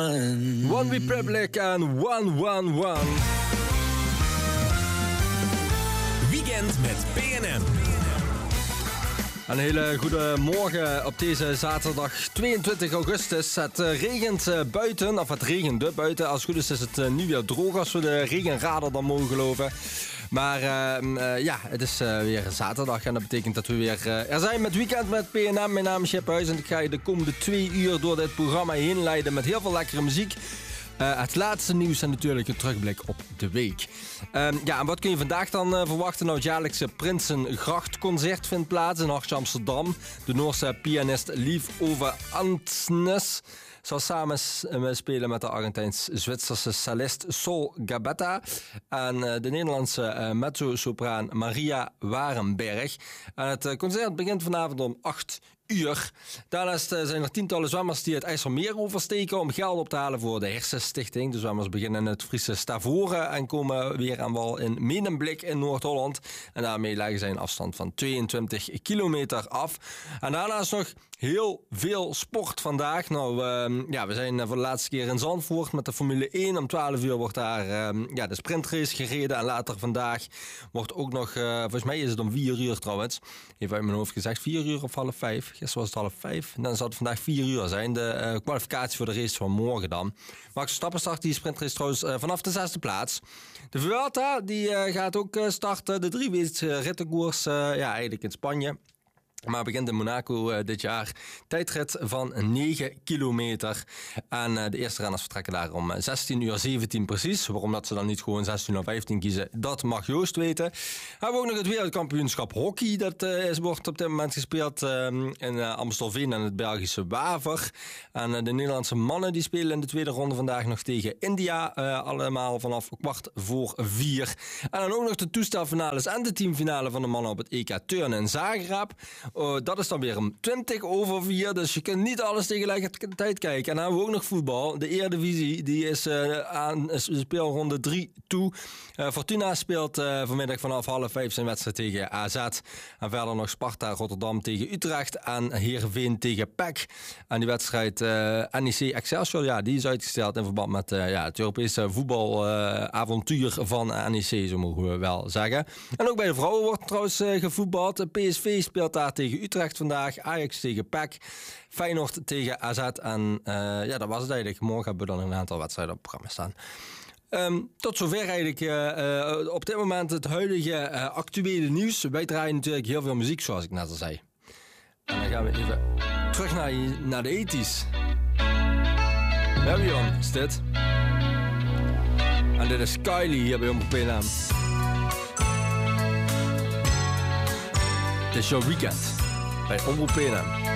One Republic en 111. Weekend met PNM. Een hele goede morgen op deze zaterdag 22 augustus. Het regent buiten, of het regende buiten. Als het goed is het nu weer droog als we de regenradar dan mogen geloven. Maar het is weer zaterdag en dat betekent dat we weer er zijn met Weekend met PNM. Mijn naam is Jep Huis en ik ga je de komende 2 uur door dit programma heen leiden met heel veel lekkere muziek. Het laatste nieuws en natuurlijk een terugblik op de week. En wat kun je vandaag dan verwachten? Nou, het jaarlijkse Prinsengrachtconcert vindt plaats in Hartje Amsterdam. De Noorse pianist Liv Ove Andsnes zal samen spelen met de Argentijns-Zwitserse cellist Sol Gabetta en de Nederlandse mezzo-sopraan Maria Warenberg. En het concert begint vanavond om 8 uur. Daarnaast zijn er tientallen zwemmers die het IJsselmeer oversteken om geld op te halen voor de Hersenstichting. De zwemmers beginnen in het Friese Stavoren en komen weer aan wal in Medemblik in Noord-Holland. En daarmee leggen zij een afstand van 22 kilometer af. En daarnaast nog heel veel sport vandaag. Nou, we zijn voor de laatste keer in Zandvoort met de Formule 1. Om 12 uur wordt daar de sprintrace gereden. En later vandaag wordt ook nog, volgens mij is het om 4 uur trouwens. Even uit mijn hoofd gezegd, 4 uur of 4:30. Gisteren was het 4:30. En dan zal het vandaag 4 uur zijn. De kwalificatie voor de race van morgen dan. Max Verstappen start die sprintrace trouwens vanaf de 6e plaats. De Vuelta die gaat ook starten. De 3-weekse rittenkoers eigenlijk in Spanje. Maar begint in Monaco dit jaar. Tijdrit van 9 kilometer. En de eerste renners vertrekken daar om 16:17 precies. Waarom dat ze dan niet gewoon 16:15 kiezen, dat mag Joost weten. Hebben we ook nog het wereldkampioenschap hockey. Dat wordt op dit moment gespeeld in Amstelveen en het Belgische Waver. En de Nederlandse mannen die spelen in de tweede ronde vandaag nog tegen India. Allemaal vanaf 3:15. En dan ook nog de toestelfinales en de teamfinale van de mannen op het EK Turnen in Zagreb. Dat is dan weer om 4:20, dus je kunt niet alles tegelijkertijd kijken. En dan hebben we ook nog voetbal. De Eredivisie die is aan speelronde 3 toe. Fortuna speelt vanmiddag vanaf 4:30 zijn wedstrijd tegen AZ. En verder nog Sparta Rotterdam tegen Utrecht en Heerenveen tegen PEC. En die wedstrijd NEC Excelsior, die is uitgesteld in verband met het Europese voetbalavontuur van NEC, zo mogen we wel zeggen. En ook bij de vrouwen wordt trouwens gevoetbald. PSV speelt daar tegen Utrecht vandaag, Ajax tegen PEC, Feyenoord tegen AZ en dat was het eigenlijk. Morgen hebben we dan een aantal wedstrijden op het programma staan. Tot zover eigenlijk op dit moment het huidige actuele nieuws. Wij draaien natuurlijk heel veel muziek zoals ik net al zei. En dan gaan we even terug naar de 80's. Marion is dit. En dit is Kylie hier bij Omroep PNM. Het is jouw weekend bij Omroep PNM.